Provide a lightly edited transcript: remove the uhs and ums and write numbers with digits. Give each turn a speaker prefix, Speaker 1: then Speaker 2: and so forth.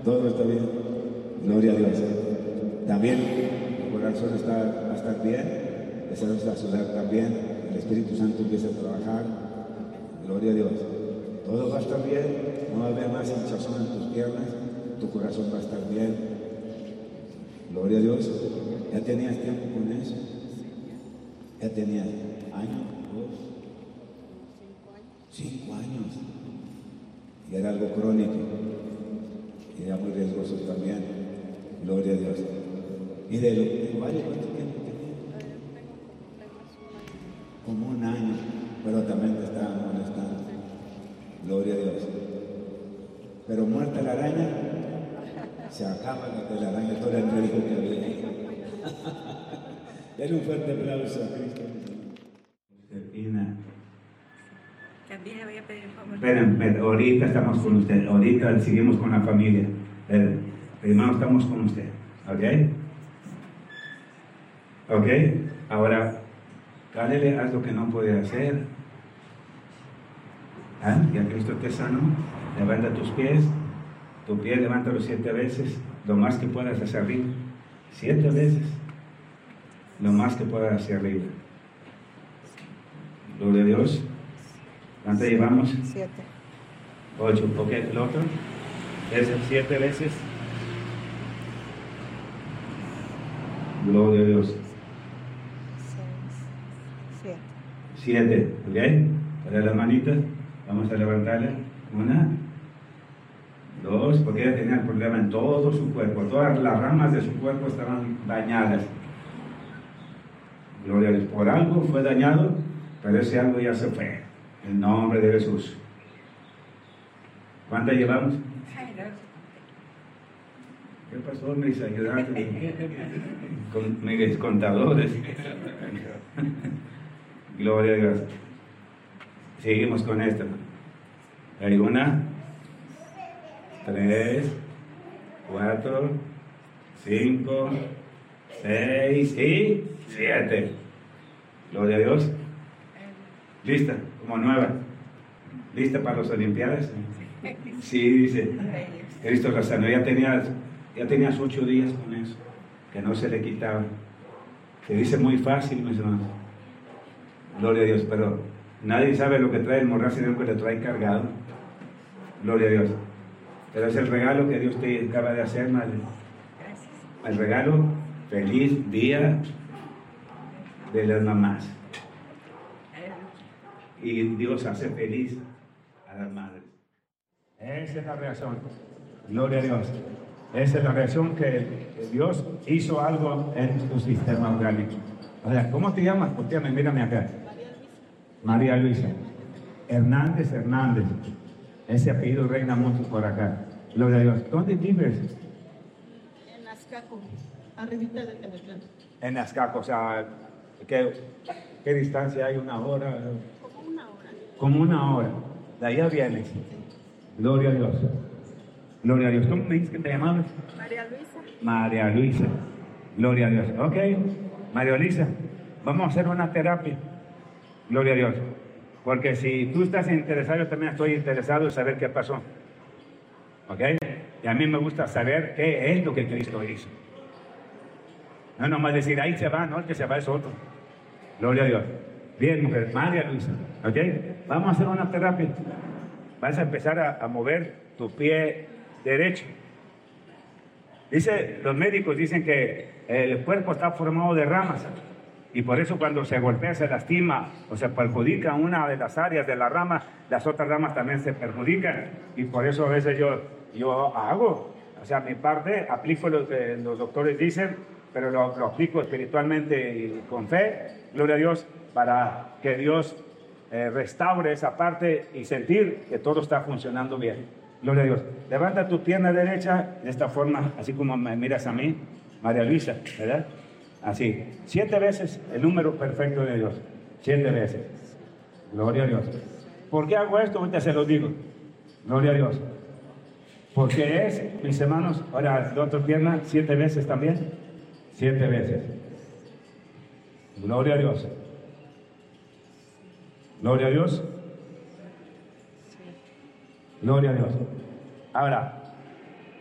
Speaker 1: Todo está bien. Gloria a Dios. También el corazón va a estar bien. Empezamos a sudar también. El Espíritu Santo empieza a trabajar. Gloria a Dios. Todo va a estar bien. No va a haber más hinchazón en tus piernas. Tu corazón va a estar bien. Gloria a Dios. ¿Ya tenías tiempo con eso? ¿Ya tenías años? 2, 5 años. Y era algo crónico. Y era muy riesgoso también. Gloria a Dios. ¿Y de cuánto tiempo tenía? Como un año. Pero también te estaba molestando. Gloria a Dios. Pero muerta la araña, se acaba la telaraña, todo el médico que había. Denle un fuerte aplauso a Cristo. Josefina.
Speaker 2: También voy a pedir un favor.
Speaker 1: Esperen, ahorita estamos con usted, ahorita seguimos con la familia. Primero estamos con usted, ¿ok? ¿Ok? Ahora, Cálele, haz lo que no puede hacer. ¿Ah? Ya Cristo te sanó. Levanta tus pies. Tu pie levántalo 7 veces. Lo más que puedas hacia arriba. 7 veces. Lo más que puedas hacia arriba. Gloria a Dios. ¿Cuánto llevamos?
Speaker 2: 7.
Speaker 1: 8. Ok, el otro. Es 7 veces. Gloria a Dios.
Speaker 2: 6,
Speaker 1: 7. ¿Ok? Para las manitas. Vamos a levantarla. 1, 2. Porque ella tenía el problema en todo su cuerpo. Todas las ramas de su cuerpo estaban dañadas. Gloria a Dios. Por algo fue dañado, pero ese algo ya se fue. En nombre de Jesús. ¿Cuántas llevamos? ¿Qué pasó, mis ayudantes? Con mis contadores. Gloria a Dios. Seguimos con esto. Hay 1, 3, 4, 5, 6 y 7. Gloria a Dios. ¿Lista? Como nueva. ¿Lista para las Olimpiadas? Sí, dice. Cristo la sanó. Ya tenías 8 días con eso, que no se le quitaba. Se dice muy fácil, mis hermanos. Gloria a Dios, pero nadie sabe lo que trae el morral, sino que le trae cargado. Gloria a Dios. Pero es el regalo que Dios te acaba de hacer, madre. El regalo, feliz día de las mamás. Y Dios hace feliz a las madres. Esa es la reacción. Gloria a Dios. Esa es la reacción que Dios hizo algo en tu sistema orgánico. O sea, ¿cómo te llamas? Volteame, mírame acá. María Luisa. Hernández. Ese apellido reina mucho por acá. Gloria a Dios. ¿Dónde vives?
Speaker 2: En Azcaco, arribita de Tehuacán.
Speaker 1: En Azcaco, o sea, ¿qué distancia hay? ¿1 hora?
Speaker 2: Como 1 hora.
Speaker 1: Como 1 hora. De allá vienes. Gloria a Dios. Gloria a Dios. ¿Cómo me dices que te llamabas?
Speaker 2: María Luisa.
Speaker 1: María Luisa. Gloria a Dios. Ok. María Luisa, vamos a hacer una terapia. Gloria a Dios. Porque si tú estás interesado, yo también estoy interesado en saber qué pasó. ¿Ok? Y a mí me gusta saber qué es lo que Cristo hizo. No nomás decir, ahí se va, no, el que se va es otro. Gloria a Dios. Bien, mujer, María Luisa. ¿Ok? Vamos a hacer una terapia. Vas a empezar a mover tu pie derecho. Los médicos dicen que el cuerpo está formado de ramas. Y por eso cuando se golpea, se lastima o se perjudica una de las áreas de la rama, las otras ramas también se perjudican. Y por eso a veces yo hago, o sea, mi parte, aplico lo que los doctores dicen, pero lo aplico espiritualmente y con fe, gloria a Dios, para que Dios restaure esa parte y sentir que todo está funcionando bien. Gloria a Dios. Levanta tu pierna derecha de esta forma, así como me miras a mí, María Luisa, ¿verdad? Así, 7 veces el número perfecto de Dios. 7 veces. Gloria a Dios. ¿Por qué hago esto? Ahorita se lo digo. Gloria a Dios. Porque es, mis hermanos, ahora la otra pierna, 7 veces también. 7 veces. Gloria a Dios. Gloria a Dios. Gloria a Dios. Ahora,